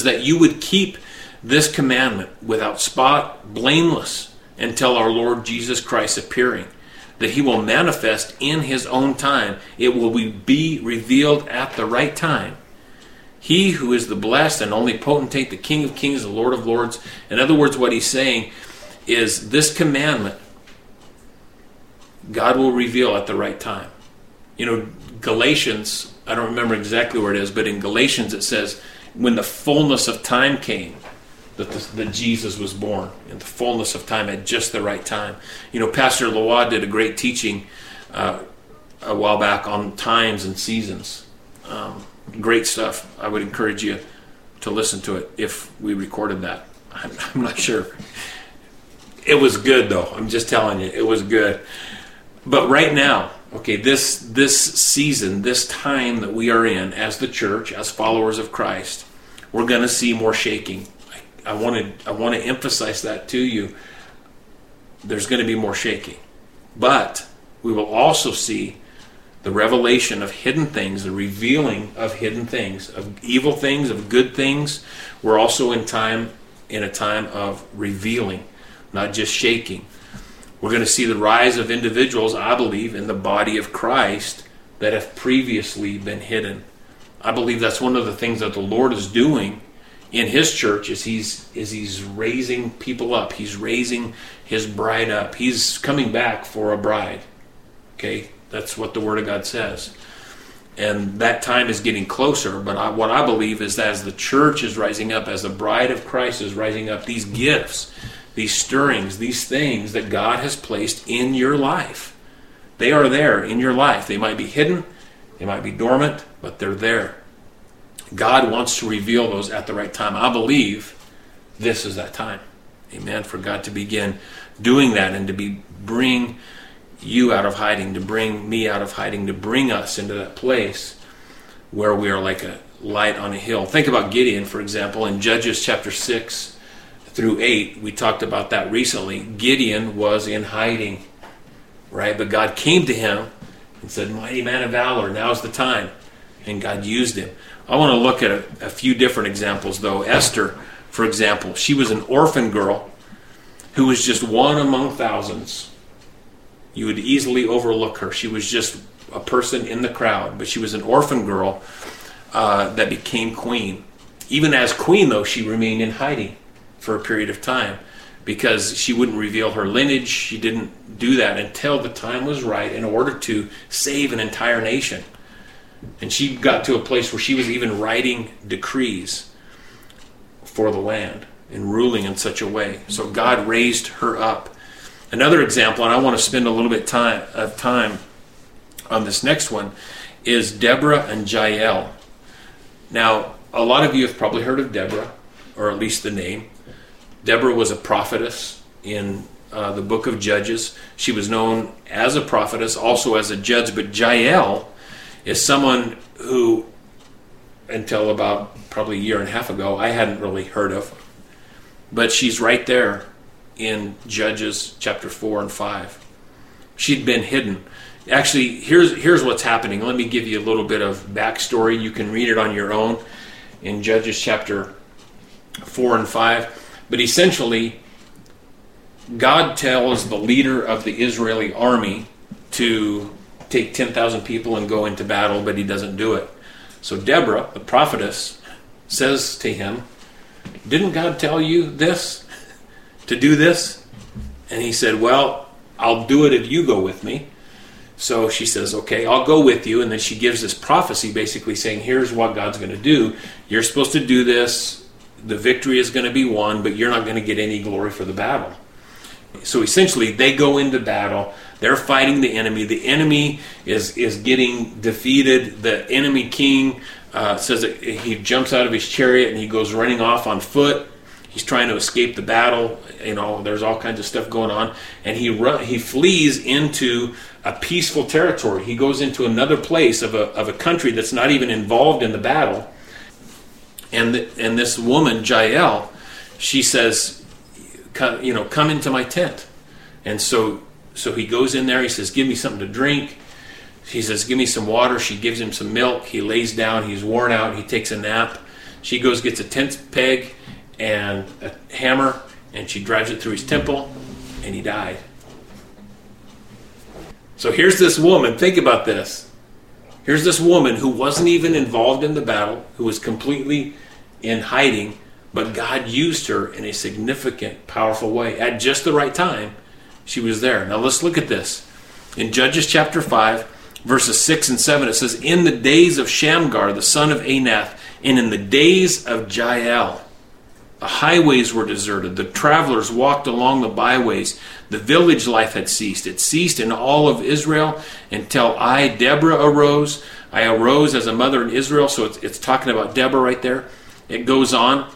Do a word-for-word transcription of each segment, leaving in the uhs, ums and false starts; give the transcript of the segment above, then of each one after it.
that you would keep this commandment without spot, blameless, until our Lord Jesus Christ appearing, that he will manifest in his own time. It will be revealed at the right time. He who is the blessed and only potentate, the King of kings, the Lord of lords. In other words, what he's saying is this commandment, God will reveal at the right time. You know, Galatians, I don't remember exactly where it is, but in Galatians it says, when the fullness of time came, that, the, that Jesus was born, in the fullness of time at just the right time. You know, Pastor Lawad did a great teaching uh, a while back on times and seasons. Um, great stuff. I would encourage you to listen to it if we recorded that. I'm, I'm not sure. It was good, though. I'm just telling you, it was good. But right now, okay, this this season, this time that we are in as the church, as followers of Christ, we're going to see more shaking. I, I want to I want to emphasize that to you. There's going to be more shaking. But we will also see the revelation of hidden things, the revealing of hidden things, of evil things, of good things. We're also in time in a time of revealing, not just shaking. We're going to see the rise of individuals, I believe, in the body of Christ that have previously been hidden. I believe that's one of the things that the Lord is doing in his church is he's is he's raising people up. He's raising his bride up. He's coming back for a bride. Okay? That's what the Word of God says. And that time is getting closer, but I, what I believe is that as the church is rising up, as the bride of Christ is rising up, these gifts, these stirrings, these things that God has placed in your life, they are there in your life. They might be hidden, they might be dormant, but they're there. God wants to reveal those at the right time. I believe this is that time. Amen. For God to begin doing that and to be bring you out of hiding, to bring me out of hiding, to bring us into that place where we are like a light on a hill. Think about Gideon, for example, in Judges chapter six through eight. We talked about that recently. Gideon was in hiding, right? But God came to him and said, mighty man of valor, now's the time. And God used him. I want to look at a, a few different examples, though. Esther, for example, she was an orphan girl who was just one among thousands. You would easily overlook her. She was just a person in the crowd, but she was an orphan girl uh, that became queen. Even as queen, though, she remained in hiding for a period of time because she wouldn't reveal her lineage. She didn't do that until the time was right in order to save an entire nation. And she got to a place where she was even writing decrees for the land and ruling in such a way. So God raised her up. Another example, and I want to spend a little bit time, of time on this next one, is Deborah and Jael. Now, a lot of you have probably heard of Deborah, or at least the name. Deborah was a prophetess in uh, the book of Judges. She was known as a prophetess, also as a judge, but Jael is someone who, until about probably a year and a half ago, I hadn't really heard of. But she's right there in Judges chapter four and five. She'd been hidden. Actually, here's here's what's happening. Let me give you a little bit of backstory. You can read it on your own in Judges chapter four and five. But essentially, God tells the leader of the Israeli army to take ten thousand people and go into battle, but he doesn't do it. So Deborah, the prophetess, says to him, didn't God tell you this? To do this? And he said, well, I'll do it if you go with me. So she says, okay, I'll go with you. And then she gives this prophecy basically saying, here's what God's going to do. You're supposed to do this. The victory is going to be won, but you're not going to get any glory for the battle. So essentially, they go into battle. They're fighting the enemy. The enemy is, is getting defeated. The enemy king uh, says that he jumps out of his chariot and he goes running off on foot. He's trying to escape the battle. You know, there's all kinds of stuff going on. And he run, he flees into a peaceful territory. He goes into another place of a of a country that's not even involved in the battle. And the, and this woman, Jael, she says, come, you know, come into my tent. And so so he goes in there. He says, give me something to drink. He says, give me some water. She gives him some milk. He lays down. He's worn out. He takes a nap. She goes, gets a tent peg and a hammer, and she drives it through his temple, and he died. So here's this woman, think about this. Here's this woman who wasn't even involved in the battle, who was completely in hiding, but God used her in a significant, powerful way. At just the right time, she was there. Now let's look at this. In Judges chapter five, verses six and seven, it says, in the days of Shamgar, the son of Anath, and in the days of Jael, the highways were deserted. The travelers walked along the byways. The village life had ceased. It ceased in all of Israel until I, Deborah, arose. I arose as a mother in Israel. So it's, it's talking about Deborah right there. It goes on.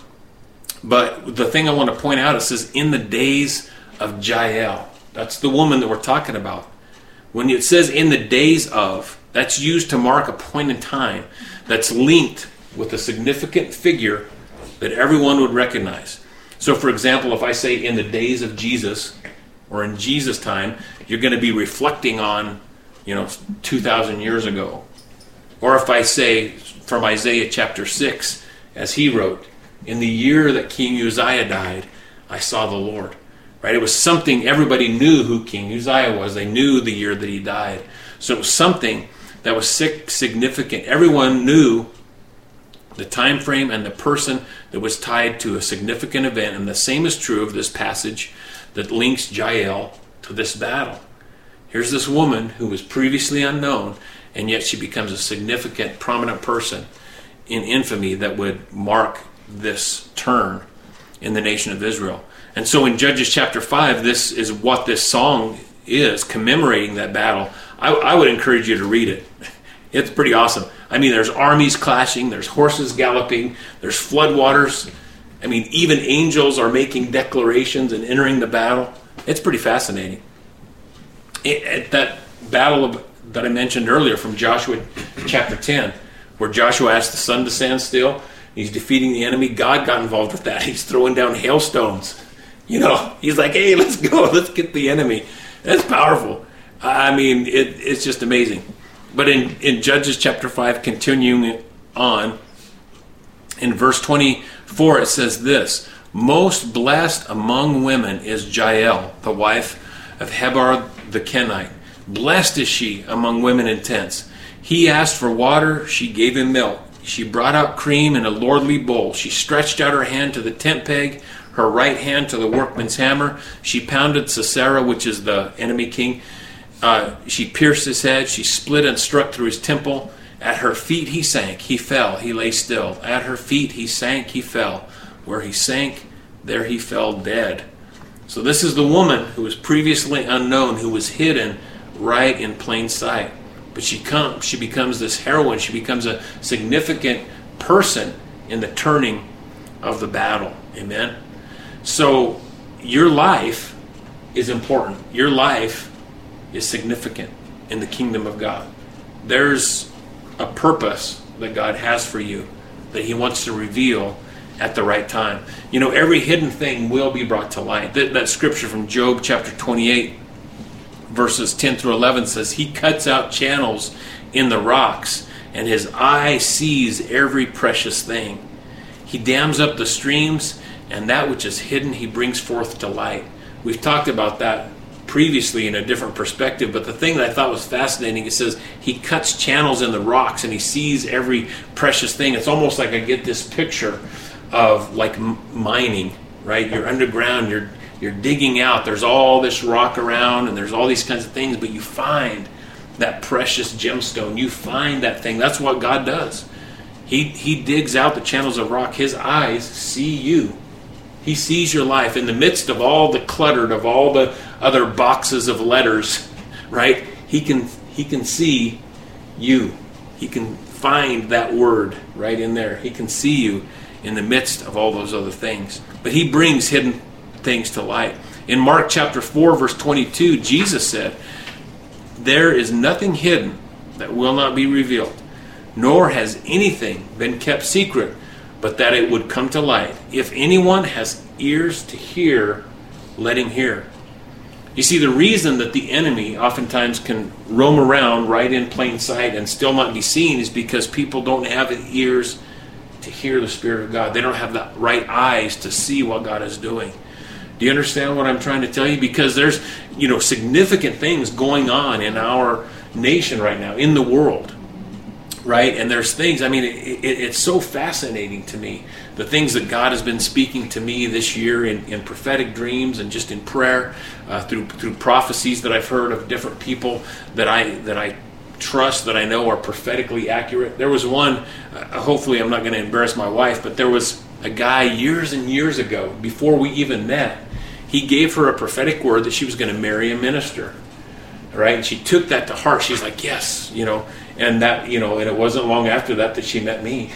But the thing I want to point out, it says, in the days of Jael. That's the woman that we're talking about. When it says in the days of, that's used to mark a point in time that's linked with a significant figure that everyone would recognize. So for example, if I say in the days of Jesus, or in Jesus' time, you're going to be reflecting on, you know, two thousand years ago. Or if I say from Isaiah chapter six, as he wrote, in the year that King Uzziah died, I saw the Lord. Right? It was something, everybody knew who King Uzziah was. They knew the year that he died. So it was something that was significant. Everyone knew the time frame and the person that was tied to a significant event. And the same is true of this passage that links Jael to this battle. Here's this woman who was previously unknown, and yet she becomes a significant, prominent person in infamy that would mark this turn in the nation of Israel. And so in Judges chapter five, this is what this song is, commemorating that battle. I, I would encourage you to read it. It's pretty awesome. I mean, there's armies clashing, there's horses galloping, there's floodwaters. I mean, even angels are making declarations and entering the battle. It's pretty fascinating. It, at that battle of, that I mentioned earlier from Joshua chapter ten, where Joshua asked the sun to stand still, he's defeating the enemy. God got involved with that. He's throwing down hailstones. You know, he's like, hey, let's go. Let's get the enemy. That's powerful. I mean, it, it's just amazing. But in, in Judges chapter five, continuing on, in verse twenty-four, it says this, most blessed among women is Jael, the wife of Heber the Kenite. Blessed is she among women in tents. He asked for water, she gave him milk. She brought out cream in a lordly bowl. She stretched out her hand to the tent peg, her right hand to the workman's hammer. She pounded Sisera, which is the enemy king. Uh, she pierced his head. She split and struck through his temple. At her feet he sank. He fell. He lay still. At her feet he sank. He fell. Where he sank, there he fell dead. So this is the woman who was previously unknown, who was hidden right in plain sight. But she comes. She becomes this heroine. She becomes a significant person in the turning of the battle. Amen? So your life is important. Your life is significant in the kingdom of God. There's a purpose that God has for you that he wants to reveal at the right time. You know, every hidden thing will be brought to light. That, that scripture from Job chapter twenty-eight, verses ten through eleven says, he cuts out channels in the rocks, and his eye sees every precious thing. He dams up the streams, and that which is hidden he brings forth to light. We've talked about that previously in a different perspective, but the thing that I thought was fascinating, it says he cuts channels in the rocks and he sees every precious thing. It's almost like I get this picture of like mining, right? You're underground, you're you're digging out, there's all this rock around and there's all these kinds of things, but you find that precious gemstone. You find that thing. That's what God does. He he digs out the channels of rock. His eyes see you. He sees your life in the midst of all the cluttered, of all the other boxes of letters, right? He can he can see you. He can find that word right in there. He can see you in the midst of all those other things. But he brings hidden things to light. In Mark chapter four, verse twenty-two, Jesus said, there is nothing hidden that will not be revealed, nor has anything been kept secret, but that it would come to light. If anyone has ears to hear, let him hear. You see, the reason that the enemy oftentimes can roam around right in plain sight and still not be seen is because people don't have ears to hear the Spirit of God. They don't have the right eyes to see what God is doing. Do you understand what I'm trying to tell you? Because there's, you know, significant things going on in our nation right now, in the world, right? And there's things, I mean, it, it, it's so fascinating to me, the things that God has been speaking to me this year in, in prophetic dreams and just in prayer, uh, through through prophecies that I've heard of different people that I that I trust, that I know are prophetically accurate. There was one, uh, hopefully I'm not going to embarrass my wife, but there was a guy years and years ago, before we even met, he gave her a prophetic word that she was going to marry a minister, right? And she took that to heart. She's like, yes, you know, and that, you know, and it wasn't long after that that she met me.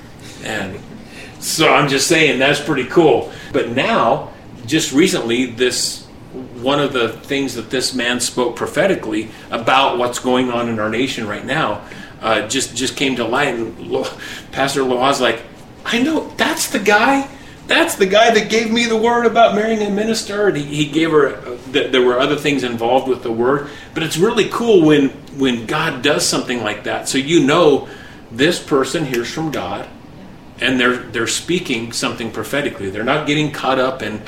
And so I'm just saying, that's pretty cool. But now, just recently, this, one of the things that this man spoke prophetically about what's going on in our nation right now, uh, just, just came to light. And Lo, Pastor Loa's like, I know, that's the guy. That's the guy that gave me the word about marrying a minister. And he, he gave her, uh, th- there were other things involved with the word. But it's really cool when, when God does something like that. So you know this person hears from God, and they're they're speaking something prophetically. They're not getting caught up in,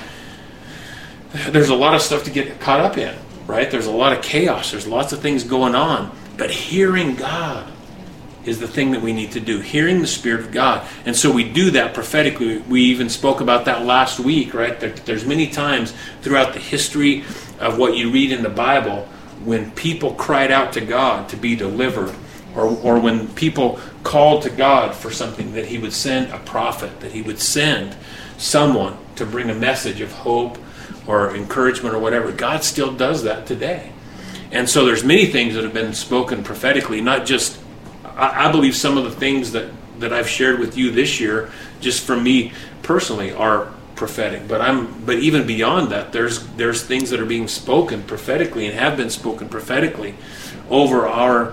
there's a lot of stuff to get caught up in, right? There's a lot of chaos. There's lots of things going on. But hearing God is the thing that we need to do, hearing the Spirit of God. And so we do that prophetically. We even spoke about that last week, right? There, there's many times throughout the history of what you read in the Bible when people cried out to God to be delivered, or, or when people called to God for something, that he would send a prophet, that he would send someone to bring a message of hope or encouragement or whatever. God still does that today. And so there's many things that have been spoken prophetically, not just, I believe some of the things that, that I've shared with you this year, just from me personally, are prophetic. But I'm but even beyond that, there's there's things that are being spoken prophetically and have been spoken prophetically over our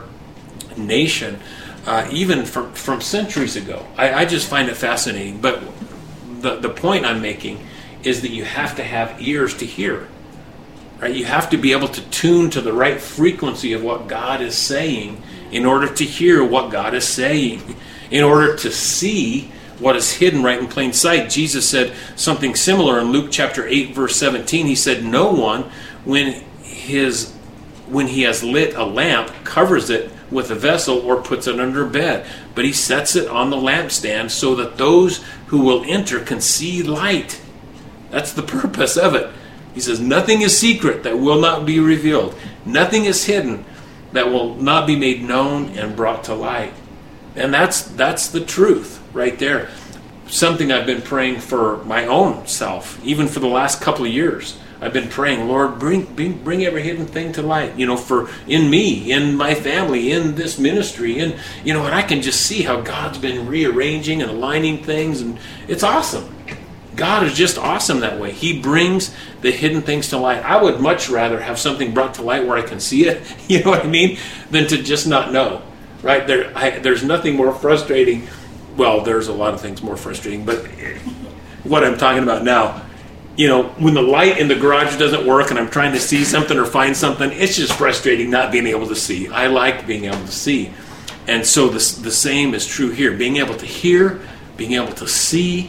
nation, uh, even from, from centuries ago. I, I just find it fascinating. But the the point I'm making is that you have to have ears to hear. Right? You have to be able to tune to the right frequency of what God is saying in order to hear what God is saying, in order to see what is hidden right in plain sight. Jesus said something similar in Luke chapter eight, verse seventeen. He said, no one, when his when he has lit a lamp, covers it with a vessel or puts it under a bed, but he sets it on the lampstand so that those who will enter can see light. That's the purpose of it. He says, nothing is secret that will not be revealed. Nothing is hidden that will not be made known and brought to light. And that's that's the truth right there. Something I've been praying for my own self, even for the last couple of years. I've been praying, Lord, bring, bring bring every hidden thing to light, you know, for in me, in my family, in this ministry, and you know, and I can just see how God's been rearranging and aligning things, and it's awesome. God is just awesome that way. He brings the hidden things to light. I would much rather have something brought to light where I can see it, you know what I mean, than to just not know, right? There, I, there's nothing more frustrating. Well, there's a lot of things more frustrating, but what I'm talking about now, you know, when the light in the garage doesn't work and I'm trying to see something or find something, it's just frustrating not being able to see. I like being able to see. And so this, the same is true here. Being able to hear, being able to see.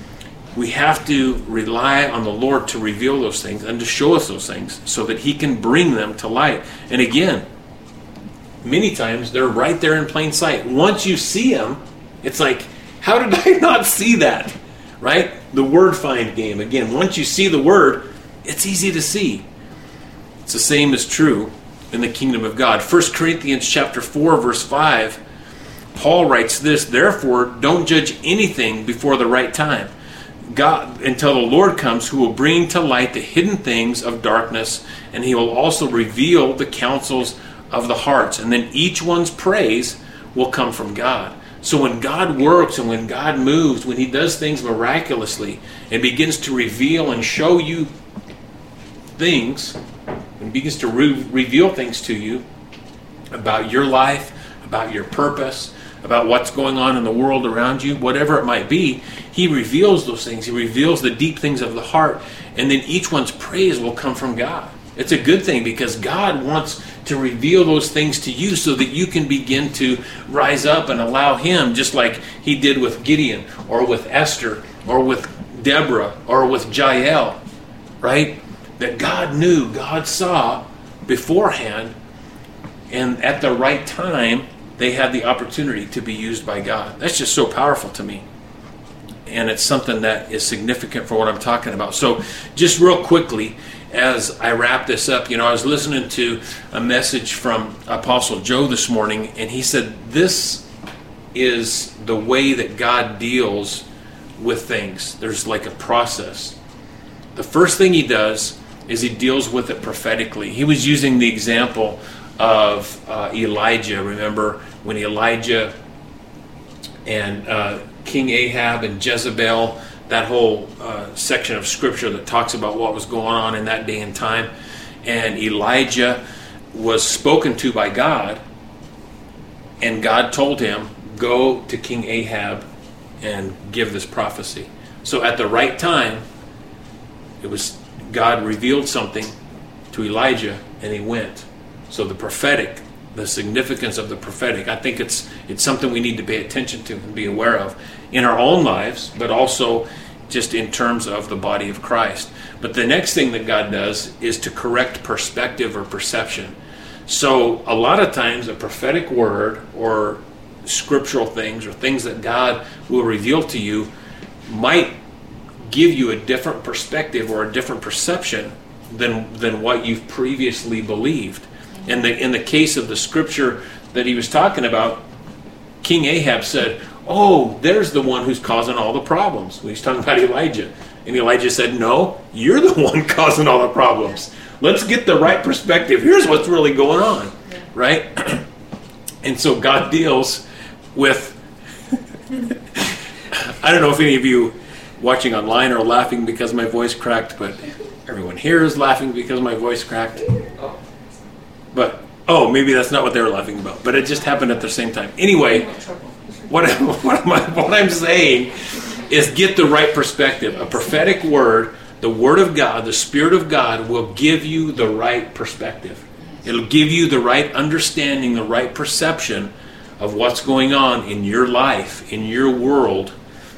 We have to rely on the Lord to reveal those things and to show us those things so that he can bring them to light. And again, many times they're right there in plain sight. Once you see them, it's like, how did I not see that? Right? The word find game. Again, once you see the word, it's easy to see. It's the same is true in the kingdom of God. First Corinthians chapter four, verse five, Paul writes this, therefore, don't judge anything before the right time. God, until the Lord comes, who will bring to light the hidden things of darkness, and he will also reveal the counsels of the hearts. And then each one's praise will come from God. So when God works and when God moves, when he does things miraculously and begins to reveal and show you things, and begins to re- reveal things to you about your life, about your purpose, about what's going on in the world around you, whatever it might be, he reveals those things. He reveals the deep things of the heart, and then each one's praise will come from God. It's a good thing because God wants to reveal those things to you so that you can begin to rise up and allow him, just like he did with Gideon or with Esther or with Deborah or with Jael, right? That God knew, God saw beforehand, and at the right time, they had the opportunity to be used by God. That's just so powerful to me. And it's something that is significant for what I'm talking about. So just real quickly, as I wrap this up, you know, I was listening to a message from Apostle Joe this morning, and he said this is the way that God deals with things. There's like a process. The first thing he does is he deals with it prophetically. He was using the example of uh, Elijah. Remember when Elijah and uh, King Ahab and Jezebel, that whole uh, section of scripture that talks about what was going on in that day and time. And Elijah was spoken to by God, and God told him, go to King Ahab and give this prophecy. So at the right time, it was God revealed something to Elijah, and he went. So the prophetic, the significance of the prophetic, I think it's it's something we need to pay attention to and be aware of in our own lives, but also just in terms of the body of Christ. But the next thing that God does is to correct perspective or perception. So a lot of times a prophetic word or scriptural things or things that God will reveal to you might give you a different perspective or a different perception than than what you've previously believed. In the in the case of the scripture that he was talking about, King Ahab said, oh, there's the one who's causing all the problems. Well, he's talking about Elijah. And Elijah said, no, you're the one causing all the problems. Let's get the right perspective. Here's what's really going on, right? And so God deals with, I don't know if any of you watching online are laughing because my voice cracked, but everyone here is laughing because my voice cracked. But, oh, maybe that's not what they were laughing about. But it just happened at the same time. Anyway, what, what, am I, what I'm saying is get the right perspective. A prophetic word, the Word of God, the Spirit of God will give you the right perspective. It'll give you the right understanding, the right perception of what's going on in your life, in your world.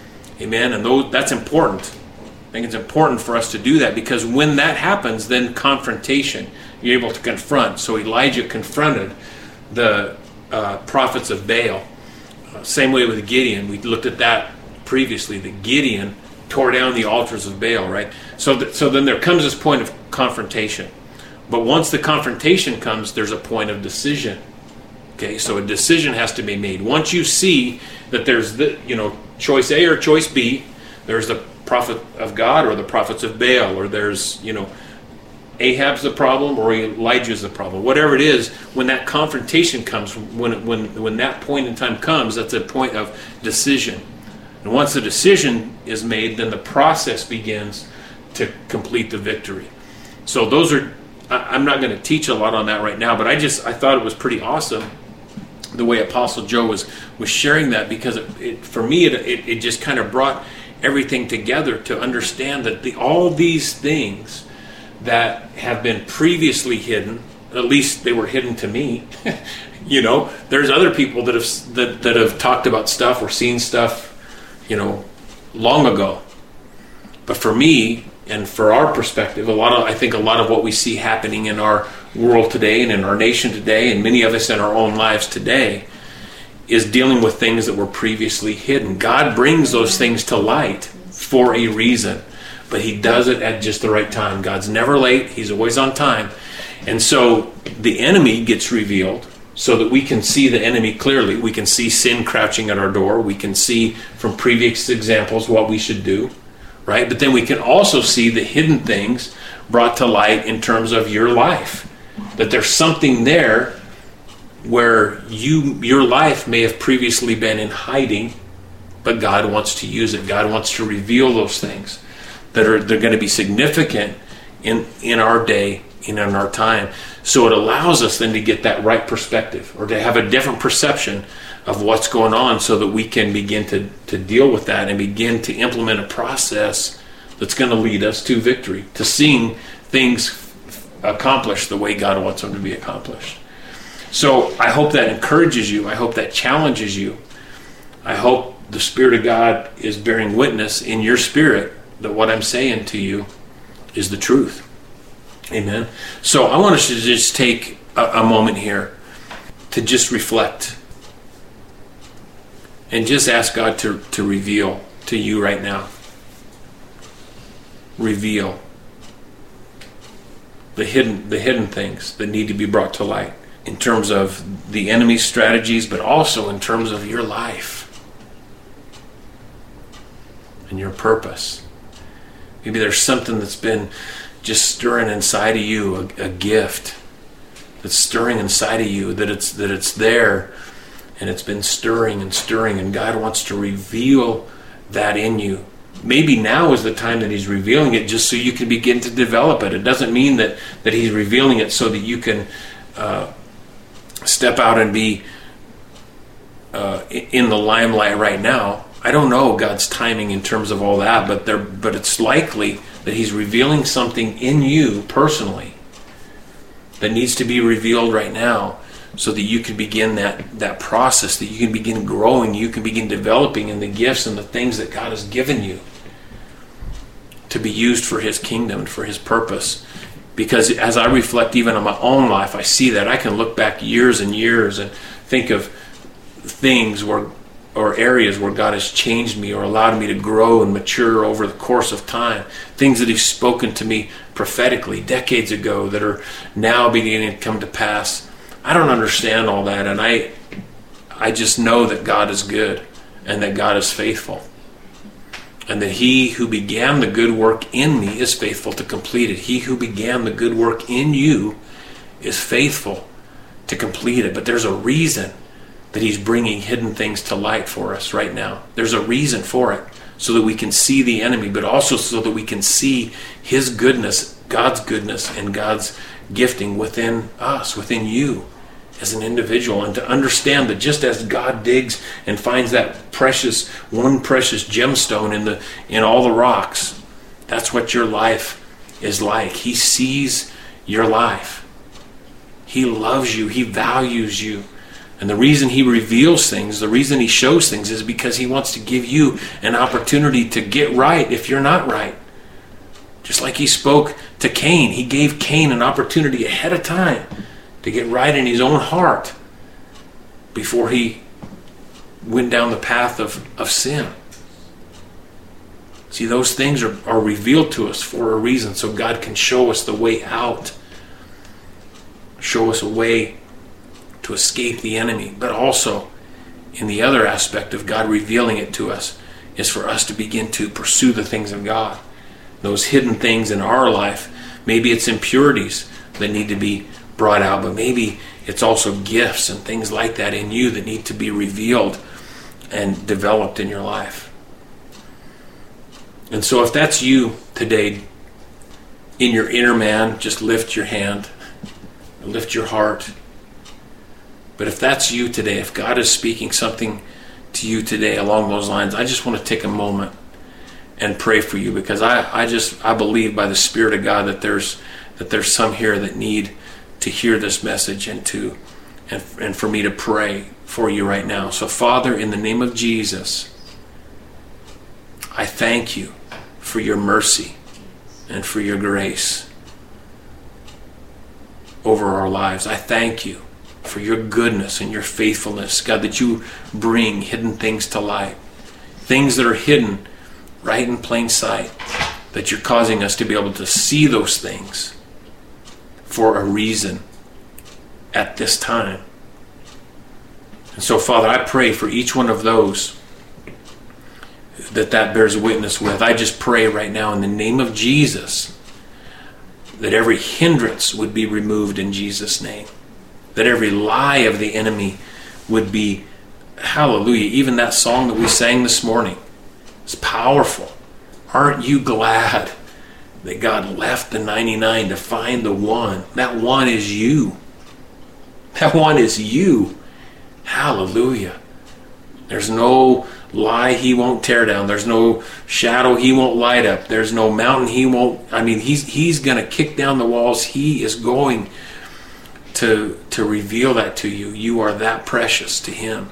Amen. And those, that's important. I think it's important for us to do that, because when that happens, then confrontation, you're able to confront. So Elijah confronted the uh, prophets of Baal. Uh, same way with Gideon. We looked at that previously, that Gideon tore down the altars of Baal, right? So, th- so then there comes this point of confrontation. But once the confrontation comes, there's a point of decision. Okay, so a decision has to be made. Once you see that there's the, you know, choice A or choice B, there's the prophet of God or the prophets of Baal, or there's, you know, Ahab's the problem or Elijah's the problem. Whatever it is, when that confrontation comes, when when when that point in time comes, that's a point of decision. And once the decision is made, then the process begins to complete the victory. So those are, I'm not going to teach a lot on that right now, but I just, I thought it was pretty awesome the way Apostle Joe was was sharing that, because it, it, for me it, it it just kind of brought everything together to understand that the, all these things that have been previously hidden, at least they were hidden to me. You know, there's other people that have that, that have talked about stuff or seen stuff, you know, long ago. But for me and for our perspective, a lot of I think a lot of what we see happening in our world today and in our nation today, and many of us in our own lives today, is dealing with things that were previously hidden. God brings those things to light for a reason, but he does it at just the right time. God's never late. He's always on time. And so the enemy gets revealed so that we can see the enemy clearly. We can see sin crouching at our door. We can see from previous examples what we should do, right? But then we can also see the hidden things brought to light in terms of your life. That there's something there where you your life may have previously been in hiding, but God wants to use it. God wants to reveal those things that are they're going to be significant in in our day and in our time. So it allows us then to get that right perspective, or to have a different perception of what's going on, so that we can begin to, to deal with that and begin to implement a process that's going to lead us to victory, to seeing things accomplished the way God wants them to be accomplished. So I hope that encourages you. I hope that challenges you. I hope the Spirit of God is bearing witness in your spirit that what I'm saying to you is the truth. Amen. So I want us to just take a, a moment here to just reflect and just ask God to, to reveal to you right now. Reveal the hidden the hidden things that need to be brought to light in terms of the enemy's strategies, but also in terms of your life and your purpose. Maybe there's something that's been just stirring inside of you, a, a gift that's stirring inside of you, that it's that it's there, and it's been stirring and stirring, and God wants to reveal that in you. Maybe now is the time that He's revealing it just so you can begin to develop it. It doesn't mean that, that He's revealing it so that you can uh, step out and be uh, in the limelight right now. I don't know God's timing in terms of all that, but there, but it's likely that He's revealing something in you personally that needs to be revealed right now, so that you can begin that, that process, that you can begin growing, you can begin developing in the gifts and the things that God has given you to be used for His kingdom, for His purpose. Because as I reflect even on my own life, I see that I can look back years and years and think of things where, or areas where God has changed me or allowed me to grow and mature over the course of time. Things that He's spoken to me prophetically decades ago that are now beginning to come to pass. I don't understand all that, and I I just know that God is good and that God is faithful. And that He who began the good work in me is faithful to complete it. He who began the good work in you is faithful to complete it. But there's a reason that He's bringing hidden things to light for us right now. There's a reason for it, so that we can see the enemy, but also so that we can see His goodness, God's goodness, and God's gifting within us, within you as an individual, and to understand that just as God digs and finds that precious, one precious gemstone in the in all the rocks, that's what your life is like. He sees your life. He loves you. He values you. And the reason He reveals things, the reason He shows things, is because He wants to give you an opportunity to get right if you're not right. Just like He spoke to Cain, He gave Cain an opportunity ahead of time to get right in his own heart before he went down the path of, of sin. See, those things are, are revealed to us for a reason, so God can show us the way out, show us a way to escape the enemy. But also, in the other aspect of God revealing it to us, is for us to begin to pursue the things of God. Those hidden things in our life, maybe it's impurities that need to be brought out, but maybe it's also gifts and things like that in you that need to be revealed and developed in your life. And so if that's you today, in your inner man, just lift your hand, lift your heart. But if that's you today, if God is speaking something to you today along those lines, I just want to take a moment and pray for you, because I, I just I believe by the Spirit of God that there's that there's some here that need to hear this message, and to and, and for me to pray for you right now. So Father, in the name of Jesus, I thank you for your mercy and for your grace over our lives. I thank you for your goodness and your faithfulness, God, that you bring hidden things to light, things that are hidden right in plain sight, that you're causing us to be able to see those things for a reason at this time. And so, Father, I pray for each one of those that that bears witness with. I just pray right now in the name of Jesus that every hindrance would be removed in Jesus' name, that every lie of the enemy would be, hallelujah, even that song that we sang this morning is powerful. Aren't you glad that God left the ninety-nine to find the one? That one is you. That one is you. Hallelujah. There's no lie he won't tear down. There's no shadow he won't light up. There's no mountain he won't. I mean, he's he's going to kick down the walls. He is going to to reveal that to you. You are that precious to him.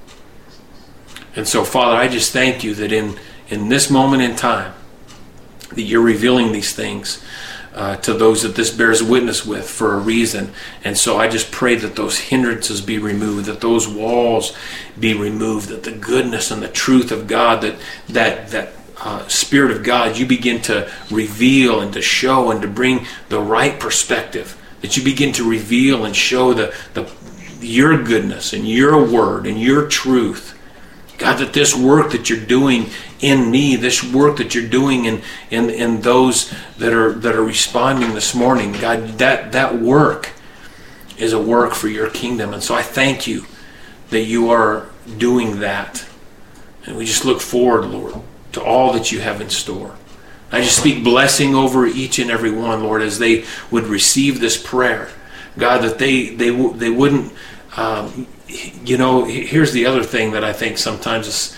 And so, Father, I just thank you that in in this moment in time, that you're revealing these things uh, to those that this bears witness with for a reason. And so I just pray that those hindrances be removed, that those walls be removed, that the goodness and the truth of God, that that that uh, Spirit of God, you begin to reveal and to show and to bring the right perspective, that you begin to reveal and show the, the your goodness and your word and your truth. God, that this work that you're doing in me, this work that you're doing in, in, in those that are that are responding this morning, God, that, that work is a work for your kingdom. And so I thank you that you are doing that. And we just look forward, Lord, to all that you have in store. I just speak blessing over each and every one, Lord, as they would receive this prayer. God, that they they they wouldn't... Um, you know, here's the other thing that I think sometimes is,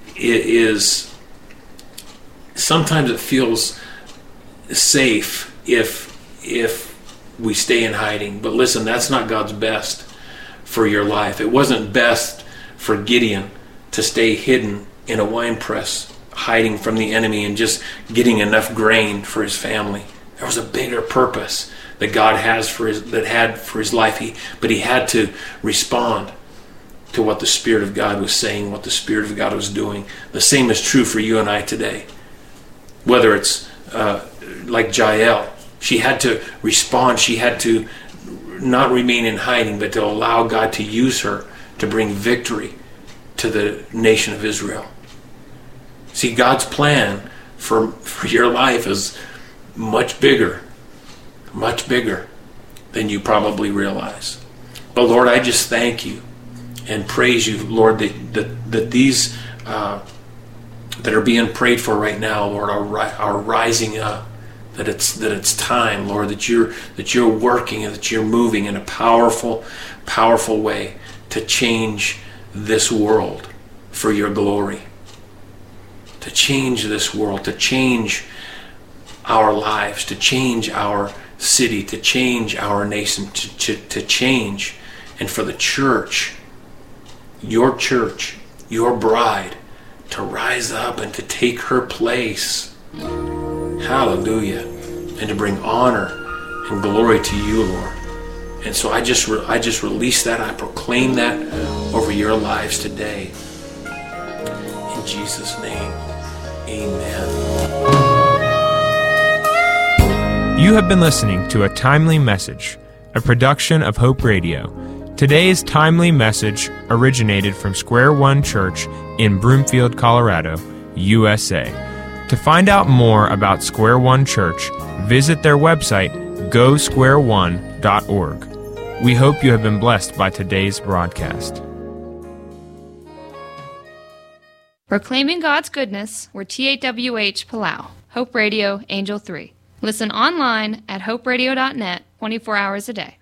is sometimes it feels safe if if we stay in hiding. But listen, that's not God's best for your life. It wasn't best for Gideon to stay hidden in a wine press, hiding from the enemy and just getting enough grain for his family. There was a bigger purpose that God has for his that had for his life. He but he had to respond to what the Spirit of God was saying, what the Spirit of God was doing. The same is true for you and I today. Whether it's uh, like Jael, she had to respond. She had to not remain in hiding, but to allow God to use her to bring victory to the nation of Israel. See, God's plan for, for your life is much bigger, much bigger than you probably realize. But Lord, I just thank you and praise you, Lord, that that, that these uh, that are being prayed for right now, Lord, are ri- are rising up. That it's that it's time, Lord, that you're that you're working and that you're moving in a powerful, powerful way to change this world for your glory. To change this world, to change our lives, to change our city, to change our nation, to, to, to change, and for the church, your church, your bride, to rise up and to take her place. Hallelujah. And to bring honor and glory to you, Lord. And so I just re- I just release that. I proclaim that over your lives today. In Jesus' name, amen. You have been listening to a timely message, a production of Hope Radio. Today's timely message originated from Square One Church in Broomfield, Colorado, U S A. To find out more about Square One Church, visit their website, go square one dot org. We hope you have been blessed by today's broadcast. Proclaiming God's goodness, we're T A W H Palau, Hope Radio, Angel three. Listen online at hope radio dot net twenty-four hours a day.